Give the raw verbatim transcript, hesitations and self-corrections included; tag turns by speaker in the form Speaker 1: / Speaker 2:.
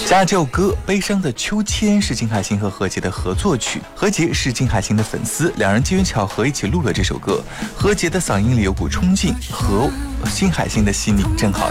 Speaker 1: 加这首歌《悲伤的秋千》是金海心和何洁的合作曲，何洁是金海心的粉丝，两人机缘巧合一起录了这首歌。何洁的嗓音里有股冲劲，和金海心的细腻正好